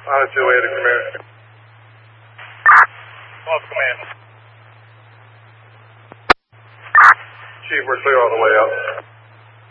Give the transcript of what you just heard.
On 2-8 to command. Off command. Chief, we're clear all the way up.